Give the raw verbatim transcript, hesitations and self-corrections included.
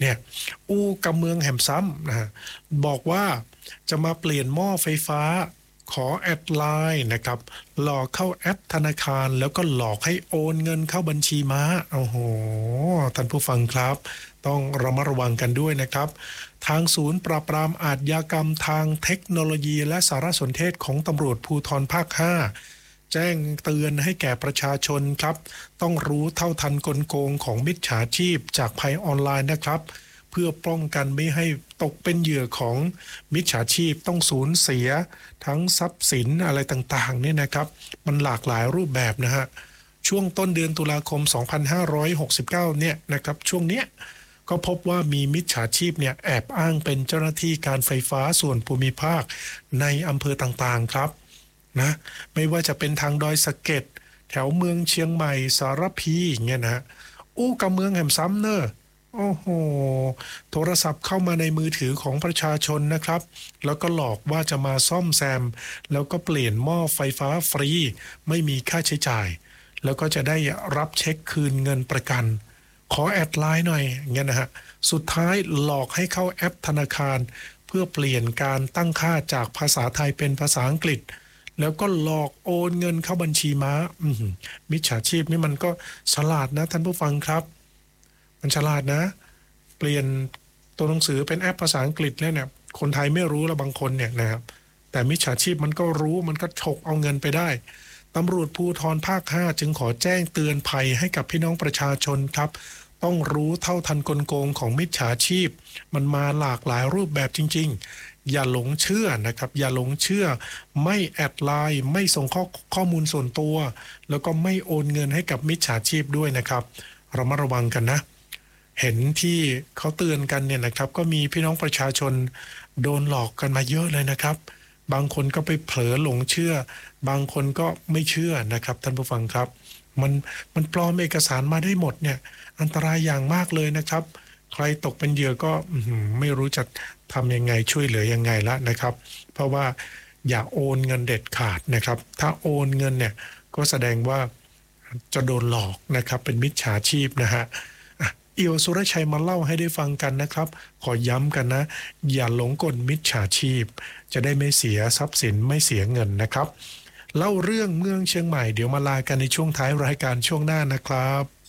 เนี่ยอู้กำเมืองแหมซ้ำนะฮะบอกว่าจะมาเปลี่ยนหม้อไฟฟ้าขอแอดไลน์นะครับหลอกเข้าแอปธนาคารแล้วก็หลอกให้โอนเงินเข้าบัญชีม้าโอ้โหท่านผู้ฟังครับต้องระมัดระวังกันด้วยนะครับทางศูนย์ปราบปรามอาชญากรรมทางเทคโนโลยีและสารสนเทศของตำรวจภูธรภาคห้าแจ้งเตือนให้แก่ประชาชนครับต้องรู้เท่าทันกลโกงของมิจฉาชีพจากภัยออนไลน์นะครับเพื่อป้องกันไม่ให้ตกเป็นเหยื่อของมิจฉาชีพต้องสูญเสียทั้งทรัพย์สินอะไรต่างๆเนี่ยนะครับมันหลากหลายรูปแบบนะฮะช่วงต้นเดือนตุลาคมสองพันห้าร้อยหกสิบเก้าเนี่ยนะครับช่วงเนี้ยก็พบว่ามีมิจฉาชีพเนี่ยแอบอ้างเป็นเจ้าหน้าที่การไฟฟ้าส่วนภูมิภาคในอำเภอต่างๆครับนะไม่ว่าจะเป็นทางดอยสะเก็ดแถวเมืองเชียงใหม่สารพีอย่างเงี้ยนะอู้กับเมืองแหมซ้ำเนอะโอ้โหโทรศัพท์เข้ามาในมือถือของประชาชนนะครับแล้วก็หลอกว่าจะมาซ่อมแซมแล้วก็เปลี่ยนหม้อไฟฟ้าฟรีไม่มีค่าใช้จ่ายแล้วก็จะได้รับเช็คคืนเงินประกันขอแอดไลน์หน่อยเงี้ยนะฮะสุดท้ายหลอกให้เข้าแอปธนาคารเพื่อเปลี่ยนการตั้งค่าจากภาษาไทยเป็นภาษาอังกฤษแล้วก็หลอกโอนเงินเข้าบัญชีม้ามิจฉาชีพนี่มันก็ฉลาดนะท่านผู้ฟังครับมันฉลาดนะเปลี่ยนตัวหนังสือเป็นแอปภาษาอังกฤษแล้วเนี่ยคนไทยไม่รู้แล้วบางคนเนี่ยนะครับแต่มิจฉาชีพมันก็รู้มันก็ฉกเอาเงินไปได้ตำรวจภูธรภาคห้าจึงขอแจ้งเตือนภัยให้กับพี่น้องประชาชนครับต้องรู้เท่าทันกลโกงของมิจฉาชีพมันมาหลากหลายรูปแบบจริงๆอย่าหลงเชื่อนะครับอย่าหลงเชื่อไม่แอดไลน์ไม่ส่งข้อข้อมูลส่วนตัวแล้วก็ไม่โอนเงินให้กับมิจฉาชีพด้วยนะครับเรามาระวังกันนะเห็นที่เขาเตือนกันเนี่ยนะครับก็มีพี่น้องประชาชนโดนหลอกกันมาเยอะเลยนะครับบางคนก็ไปเผลอหลงเชื่อบางคนก็ไม่เชื่อนะครับท่านผู้ฟังครับมันมันปลอมเอกสารมาได้หมดเนี่ยอันตรายอย่างมากเลยนะครับใครตกเป็นเหยื่อก็ไม่รู้จะทำยังไงช่วยเหลือยังไงละนะครับเพราะว่าอย่าโอนเงินเด็ดขาดนะครับถ้าโอนเงินเนี่ยก็แสดงว่าจะโดนหลอกนะครับเป็นมิจฉาชีพนะฮะเอียวสุรชัยมาเล่าให้ได้ฟังกันนะครับขอย้ำกันนะอย่าหลงกลมิจฉาชีพจะได้ไม่เสียทรัพย์สินไม่เสียเงินนะครับเล่าเรื่องเมืองเชียงใหม่เดี๋ยวมาลากันในช่วงท้ายรายการช่วงหน้านะครับ